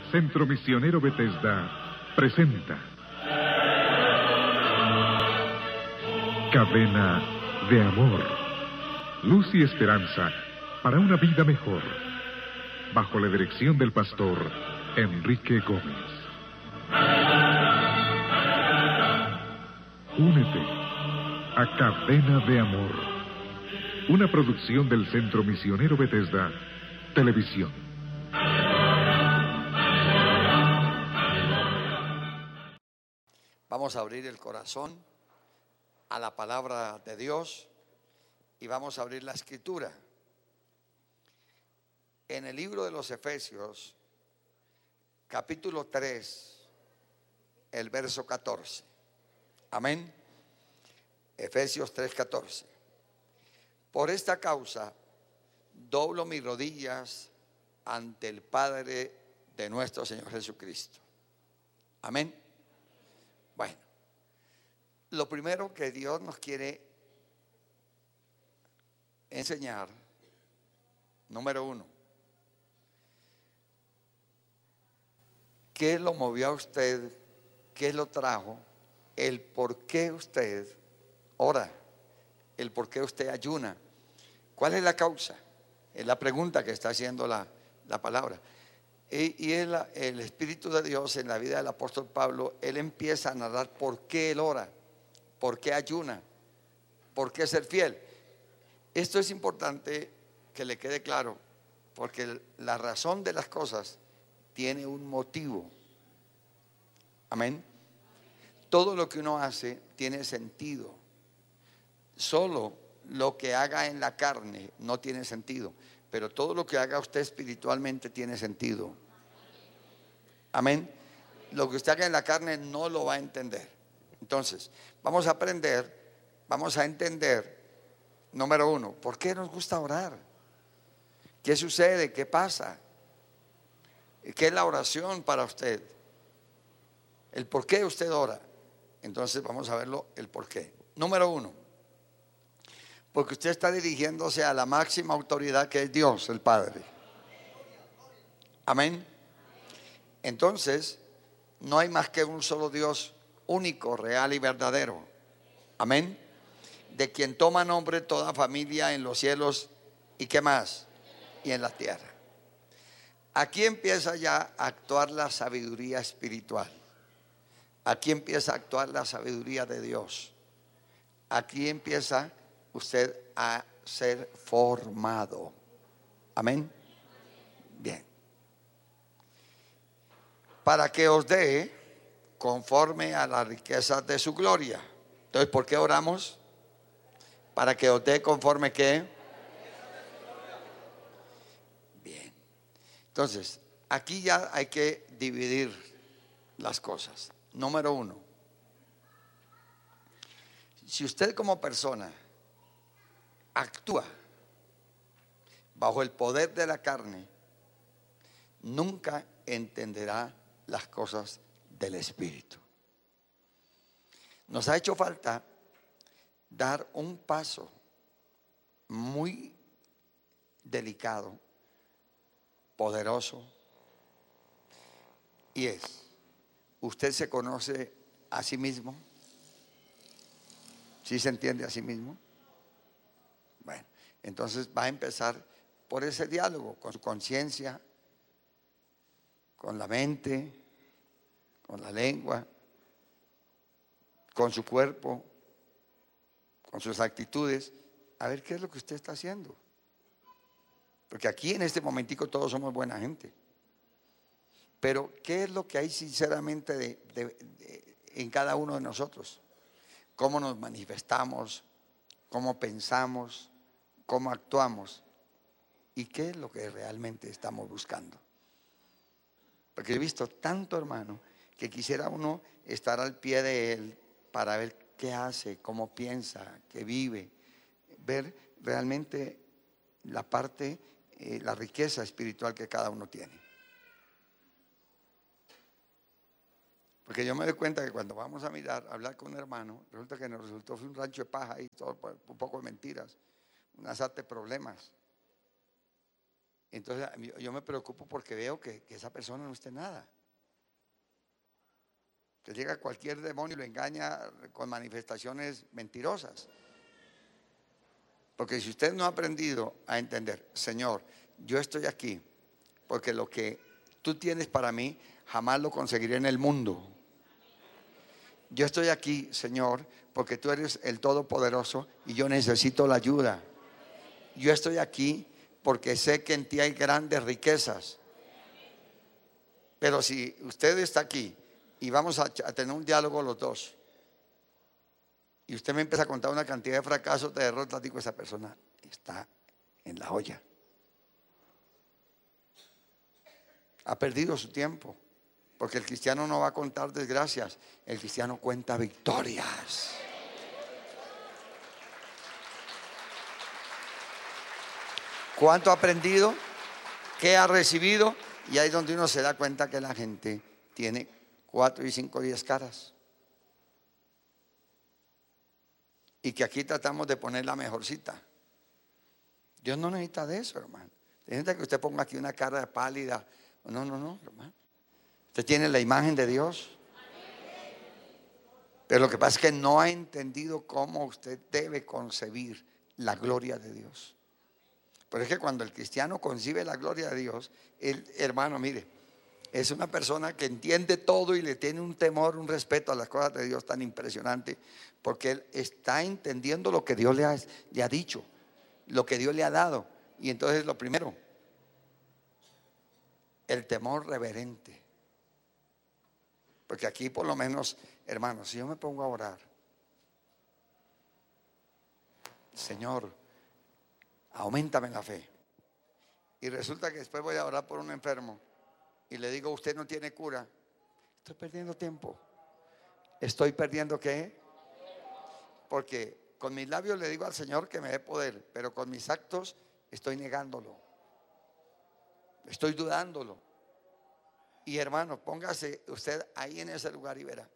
Centro Misionero Bethesda presenta Cadena de Amor, luz y esperanza para una vida mejor, bajo la dirección del pastor Enrique Gómez. Únete a Cadena de Amor, una producción del Centro Misionero Bethesda, Televisión. Vamos a abrir el corazón a la palabra de Dios y vamos a abrir la escritura. En el libro de los Efesios, capítulo 3, el verso 14. Amén. Efesios 3:14. Por esta causa doblo mis rodillas ante el Padre de nuestro Señor Jesucristo. Amén. Bueno, lo primero que Dios nos quiere enseñar, número uno, ¿qué lo movió a usted? ¿Qué lo trajo? El por qué usted ora, el por qué usted ayuna. ¿Cuál es la causa? Es la pregunta que está haciendo la palabra. Y el Espíritu de Dios en la vida del apóstol Pablo, él empieza a narrar por qué él ora, por qué ayuna, por qué ser fiel. Esto es importante que le quede claro, porque la razón de las cosas tiene un motivo. Amén. Todo lo que uno hace tiene sentido. Solo lo que haga en la carne no tiene sentido, pero todo lo que haga usted espiritualmente tiene sentido. Amén. Lo que usted haga en la carne no lo va a entender. Entonces, vamos a aprender, vamos a entender, número uno, ¿por qué nos gusta orar? ¿Qué sucede? ¿Qué pasa? ¿Qué es la oración para usted? El por qué usted ora. Entonces vamos a verlo, el por qué. Número uno, porque usted está dirigiéndose a la máxima autoridad que es Dios, el Padre. Amén. Entonces, no hay más que un solo Dios, único, real y verdadero. Amén. De quien toma nombre toda familia en los cielos y qué más, y en la tierra. Aquí empieza ya a actuar la sabiduría espiritual. Aquí empieza a actuar la sabiduría de Dios. Aquí empieza usted a ser formado. Amén. Bien. Para que os dé conforme a las riquezas de su gloria. Entonces, ¿por qué oramos? Para que os dé conforme ¿qué? Bien. Entonces, aquí ya hay que dividir las cosas. Número uno, si usted como persona actúa bajo el poder de la carne, nunca entenderá las cosas del Espíritu. Nos ha hecho falta dar un paso muy delicado, poderoso, y es: ¿usted se conoce a sí mismo? ¿Sí se entiende a sí mismo? Bueno, entonces va a empezar por ese diálogo con su conciencia, con la mente, con la lengua, con su cuerpo, con sus actitudes. A ver qué es lo que usted está haciendo. Porque aquí en este momentico todos somos buena gente. Pero ¿qué es lo que hay sinceramente en cada uno de nosotros? ¿Cómo nos manifestamos? ¿Cómo pensamos? ¿Cómo actuamos? ¿Y qué es lo que realmente estamos buscando? Porque he visto tanto hermano que quisiera uno estar al pie de él para ver qué hace, cómo piensa, qué vive, ver realmente la parte, la riqueza espiritual que cada uno tiene. Porque yo me doy cuenta que cuando vamos a mirar, a hablar con un hermano, resulta que nos resultó un rancho de paja y todo, un poco de mentiras, una sarta de problemas. Entonces yo me preocupo porque veo que esa persona no esté nada. Que llega cualquier demonio y lo engaña con manifestaciones mentirosas. Porque si usted no ha aprendido a entender, Señor, yo estoy aquí porque lo que tú tienes para mí jamás lo conseguiré en el mundo. Yo estoy aquí, Señor, porque tú eres el Todopoderoso y yo necesito la ayuda. Yo estoy aquí porque sé que en ti hay grandes riquezas. Pero si usted está aquí y vamos a tener un diálogo los dos, y usted me empieza a contar una cantidad de fracasos, de derrotas, digo, esa persona está en la olla. Ha perdido su tiempo. Porque el cristiano no va a contar desgracias, el cristiano cuenta victorias. ¿Cuánto ha aprendido? ¿Qué ha recibido? Y ahí es donde uno se da cuenta que la gente tiene 4 y 5 10 caras. Y que aquí tratamos de poner la mejorcita. Dios no necesita de eso, hermano. Necesita que usted ponga aquí una cara pálida. No, hermano. Usted tiene la imagen de Dios. Pero lo que pasa es que no ha entendido cómo usted debe concebir la gloria de Dios. Pero es que cuando el cristiano concibe la gloria de Dios, el hermano, mire, es una persona que entiende todo y le tiene un temor, un respeto a las cosas de Dios tan impresionante, porque él está entendiendo lo que Dios le ha dicho, lo que Dios le ha dado. Y entonces lo primero, el temor reverente. Porque aquí por lo menos, hermanos, si yo me pongo a orar, Señor, auméntame la fe. Y resulta que después voy a orar por un enfermo y le digo, usted no tiene cura. Estoy perdiendo tiempo. ¿Estoy perdiendo qué? Porque con mis labios le digo al Señor que me dé poder, pero con mis actos estoy negándolo. Estoy dudándolo. Y hermano, póngase usted ahí en ese lugar y verá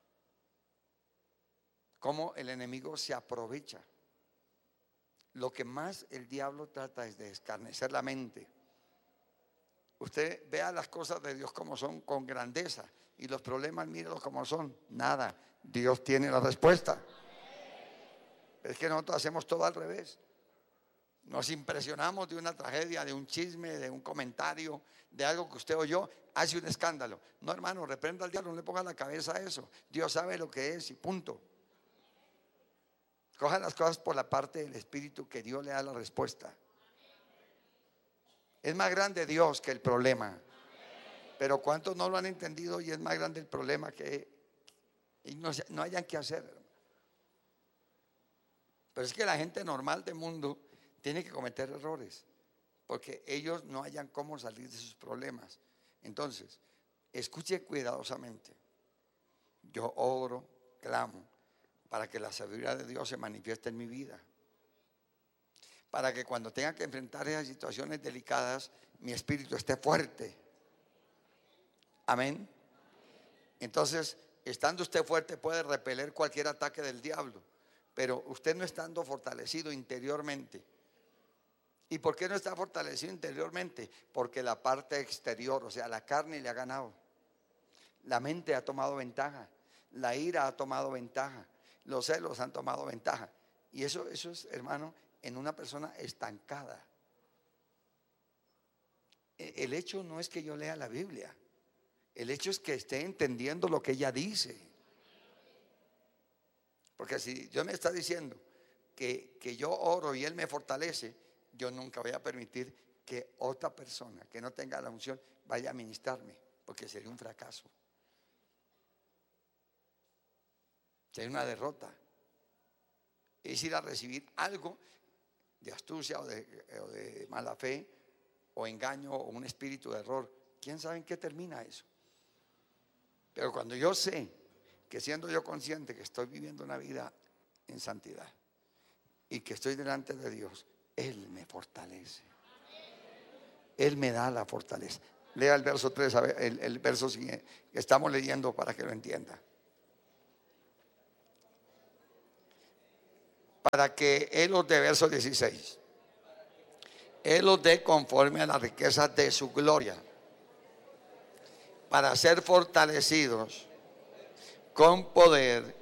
cómo el enemigo se aprovecha. Lo que más el diablo trata es de escarnecer la mente. Usted vea las cosas de Dios como son, con grandeza, y los problemas, mírelos como son. Nada, Dios tiene la respuesta. Es que nosotros hacemos todo al revés. Nos impresionamos de una tragedia, de un chisme, de un comentario, de algo que usted oyó, hace un escándalo. No, hermano, reprenda al diablo, no le ponga la cabeza a eso. Dios sabe lo que es y punto. Cojan las cosas por la parte del Espíritu, que Dios le da la respuesta. Es más grande Dios que el problema. Pero ¿cuántos no lo han entendido? Y es más grande el problema que no hayan que hacer, hermano. Pero es que la gente normal del mundo tiene que cometer errores, porque ellos no hayan cómo salir de sus problemas. Entonces, escuche cuidadosamente. Yo oro, clamo, para que la sabiduría de Dios se manifieste en mi vida. Para que cuando tenga que enfrentar esas situaciones delicadas, mi espíritu esté fuerte. Amén. Entonces, estando usted fuerte, puede repeler cualquier ataque del diablo. Pero usted no estando fortalecido interiormente. ¿Y por qué no está fortalecido interiormente? Porque la parte exterior, o sea, la carne le ha ganado. La mente ha tomado ventaja. La ira ha tomado ventaja. Los celos han tomado ventaja. Y eso es, hermano, en una persona estancada. El hecho no es que yo lea la Biblia. El hecho es que esté entendiendo lo que ella dice. Porque si Dios me está diciendo que yo oro y Él me fortalece, yo nunca voy a permitir que otra persona que no tenga la unción vaya a ministrarme, porque sería un fracaso. Sería una derrota. Es ir a recibir algo de astucia o de mala fe o engaño o un espíritu de error. ¿Quién sabe en qué termina eso? Pero cuando yo sé que, siendo yo consciente que estoy viviendo una vida en santidad y que estoy delante de Dios, Él me fortalece. Él me da la fortaleza. Lea el verso 3, el verso siguiente que estamos leyendo para que lo entienda. Para que Él os dé, verso 16. Él los dé conforme a las riquezas de su gloria, para ser fortalecidos con poder